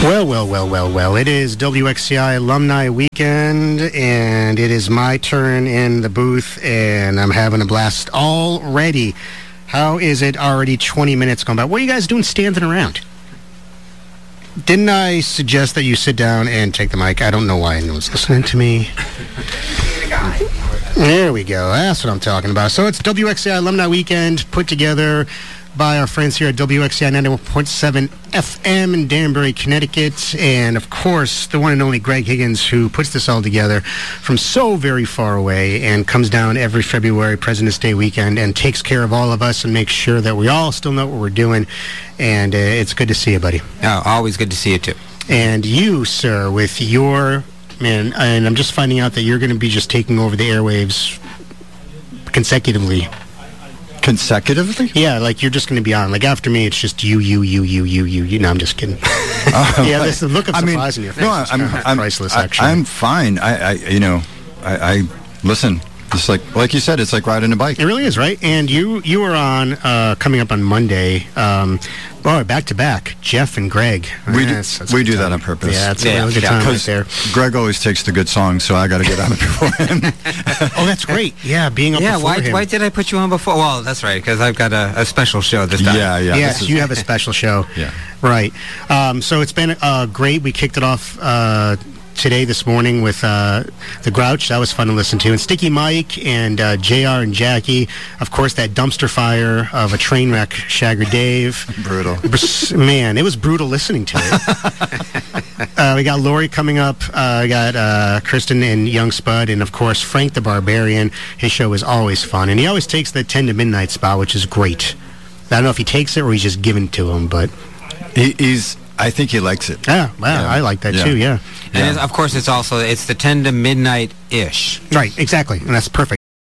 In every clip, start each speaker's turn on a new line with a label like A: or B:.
A: Well. It is WXCI Alumni Weekend, and it is my turn in the booth, and I'm having a blast already. How is it already 20 minutes gone by? What are you guys doing standing around? Didn't I suggest that you sit down and take the mic? I don't know why no one's listening to me. There we go. That's what I'm talking about. So it's WXCI Alumni Weekend put together by our friends here at WXCI 91.7 FM in Danbury, Connecticut. And, of course, the one and only Greg Higgins, who puts this all together from so very far away and comes down every February, President's Day weekend, and takes care of all of us and makes sure that we all still know what we're doing. And it's good to see you, buddy.
B: Oh, always good to see you, too.
A: And you, sir, with your... Man, and I'm just finding out that you're going to be just taking over the airwaves consecutively.
C: Consecutively?
A: Yeah, like you're just going to be on. Like after me, it's just you. No, I'm just kidding. Yeah, this the look of surprise in your face.
C: No, I'm
A: priceless. Actually,
C: I'm fine. I listen. It's like you said, it's like riding a bike.
A: It really is, right? And you were on coming up on Monday. Back to back, Jeff and Greg.
C: We do that on purpose.
A: Yeah, it's a really good time right there.
C: Greg always takes the good songs, so I got to get on it before him.
A: Oh, that's great. Yeah, being up before him.
B: Why did I put you on before? Well, that's right, because I've got a special show this time.
C: Yeah.
A: Yes, you have a special show.
C: Yeah.
A: Right. So it's been great. We kicked it off this morning with the Grouch. That was fun to listen to. And Sticky Mike and JR and Jackie. Of course, that dumpster fire of a train wreck, Shagger Dave.
C: Brutal.
A: Man, it was brutal listening to it. We got Lori coming up. We got Kristen and Young Spud. And, of course, Frank the Barbarian. His show is always fun. And he always takes the 10 to midnight spot, which is great. I don't know if he takes it or he's just given to him, but...
C: I think he likes it.
A: Yeah, I like that too, yeah.
B: And of course, it's the 10 to midnight-ish.
A: Right, exactly, and that's perfect.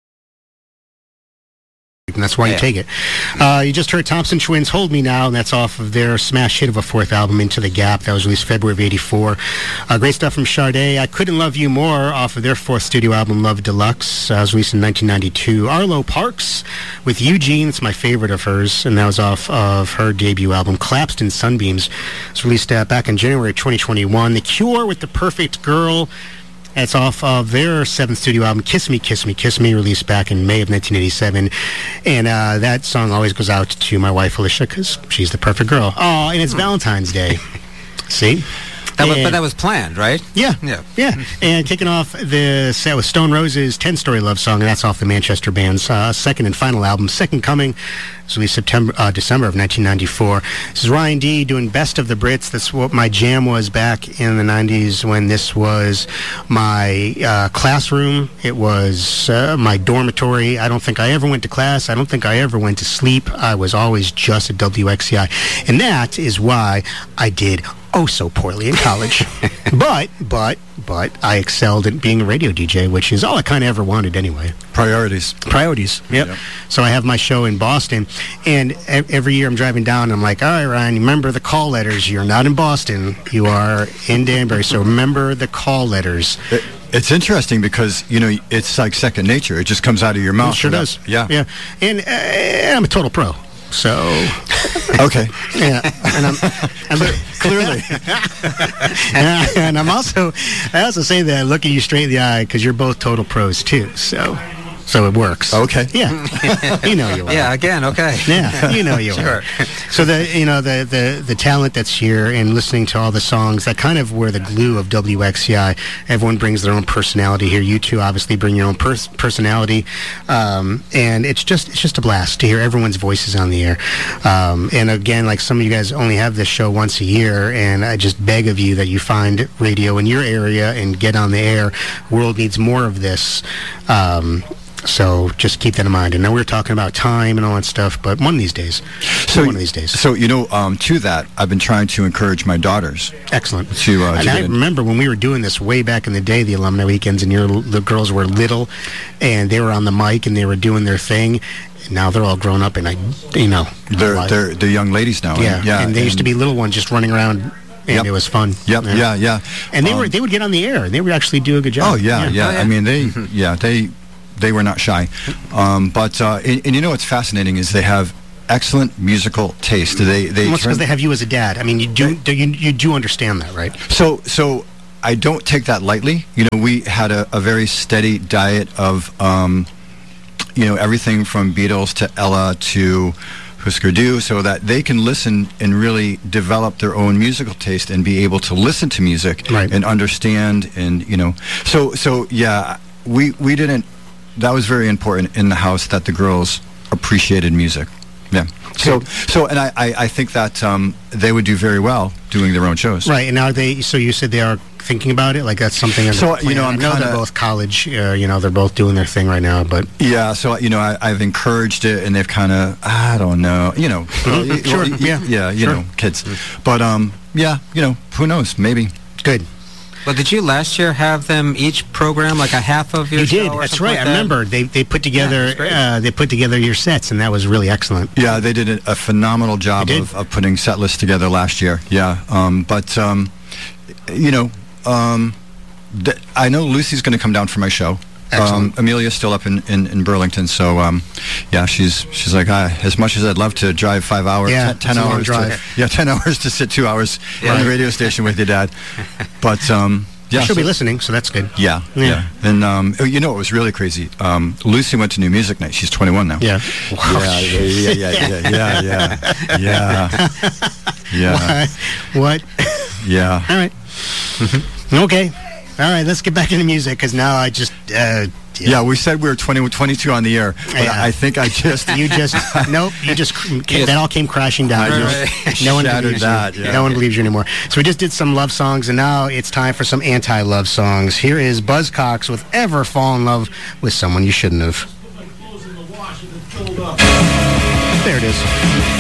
A: And that's why you take it. You just heard Thompson Twins' Hold Me Now, and that's off of their smash hit of a fourth album, Into the Gap. That was released February of 84. Great stuff from Sade. I Couldn't Love You More off of their fourth studio album, Love Deluxe. It was released in 1992. Arlo Parks with Eugene. It's my favorite of hers, and that was off of her debut album, Clapston Sunbeams. It was released back in January 2021. The Cure with The Perfect Girl. That's off of their seventh studio album, Kiss Me, Kiss Me, Kiss Me, released back in May of 1987. And that song always goes out to my wife, Alicia, because she's the perfect girl. Oh, and it's Valentine's Day. See?
B: But that was planned, right?
A: Yeah. And kicking off the set with Stone Roses' 10-Story Love Song, and that's off the Manchester Band's second and final album, Second Coming. It was released December of 1994. This is Ryan D. doing Best of the Brits. That's what my jam was back in the 90s when this was my classroom. It was my dormitory. I don't think I ever went to class. I don't think I ever went to sleep. I was always just at WXCI. And that is why I did so poorly in college. but I excelled at being a radio DJ, which is all I kind of ever wanted anyway.
C: Priorities.
A: Yep. So I have my show in Boston, and every year I'm driving down, and I'm like, all right, Ryan, remember the call letters. You're not in Boston. You are in Danbury, so remember the call letters.
C: It's interesting because, it's like second nature. It just comes out of your mouth.
A: It sure does.
C: Yeah.
A: And I'm a total pro. So,
C: okay,
A: yeah, and I'm
C: clearly,
A: and I also say that I look at you straight in the eye because you're both total pros too. So it works.
C: Okay.
A: Yeah. You know you are.
B: Yeah, again, okay.
A: Yeah, you know you
B: sure.
A: are. So the talent that's here and listening to all the songs, that kind of were the glue of WXCI. Everyone brings their own personality here. You two obviously bring your own personality. And it's just a blast to hear everyone's voices on the air. And again, like some of you guys only have this show once a year, and I just beg of you that you find radio in your area and get on the air. World needs more of this. So just keep that in mind. And now we're talking about time and all that stuff, but one of these days. So
C: to that, I've been trying to encourage my daughters.
A: Excellent.
C: And
A: I remember when we were doing this way back in the day, the alumni weekends, and the girls were little, and they were on the mic and they were doing their thing. And now they're all grown up, and
C: they're young ladies now.
A: Yeah. And they used to be little ones just running around. And it was fun.
C: Yeah.
A: And they would get on the air, and they would actually do a good job.
C: Oh yeah. I mean, they were not shy. But what's fascinating is they have excellent musical taste. They
A: Well, because they have you as a dad. I mean, you do understand that, right?
C: So I don't take that lightly. You know, we had a very steady diet of, everything from Beatles to Ella to Husker Du, so that they can listen and really develop their own musical taste and be able to listen to music and understand. And, so yeah, we didn't, that was very important in the house, that the girls appreciated music. Yeah. So, and I think that they would do very well doing their own shows.
A: Right. And are they? So you said they are thinking about it. Like that's something.
C: So
A: I know they're both college. They're both doing their thing right now. But
C: yeah. So I've encouraged it, and they've kind of, I don't know.
A: Sure.
C: Yeah. Kids. But yeah. Who knows? Maybe.
A: Good.
B: Well, did you last year have them each program like a half of your show?
A: You did. That's right. I remember they put together your sets, and that was really excellent.
C: Yeah, they did a phenomenal job of putting set lists together last year. Yeah, I know Lucy's going to come down for my show. Amelia's still up in Burlington, so yeah, she's like, as much as I'd love to drive 5 hours, 10 hours drive. 10 hours to sit 2 hours on the radio station with your dad, but yeah,
A: she'll be listening, so that's good.
C: Yeah. And it was really crazy. Lucy went to New Music Night. She's 21 now.
A: Yeah.
C: Yeah.
A: What?
C: Yeah.
A: All right. Okay. All right, let's get back into music, because now I just...
C: Yeah, we said we were 22 on the air, but I think I just...
A: Nope, that all came crashing down. No one believes you. No one believes you anymore. So we just did some love songs, and now it's time for some anti-love songs. Here is Buzzcocks with Ever Fall in Love with Someone You Shouldn't Have. There it is.